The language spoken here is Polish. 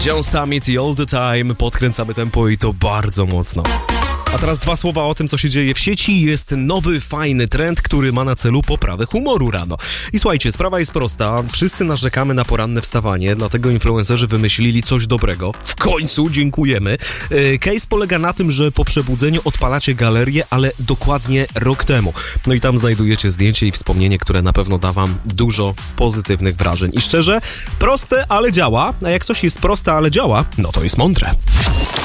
John Summit i All The Time. Podkręcamy tempo i to bardzo mocno. A teraz dwa słowa o tym, co się dzieje w sieci. Jest nowy, fajny trend, który ma na celu poprawę humoru rano. I słuchajcie, sprawa jest prosta. Wszyscy narzekamy na poranne wstawanie, dlatego influencerzy wymyślili coś dobrego. W końcu, dziękujemy. Case polega na tym, że po przebudzeniu odpalacie galerię, ale dokładnie rok temu. No i tam znajdujecie zdjęcie i wspomnienie, które na pewno da wam dużo pozytywnych wrażeń. I szczerze, proste, ale działa. A jak coś jest proste, ale działa, no to jest mądre.